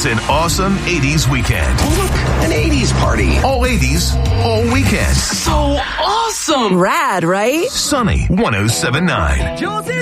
It's an awesome 80s weekend. Oh, look, an 80s party. All 80s, all weekend. So awesome. Rad, right? Sunny 107.9.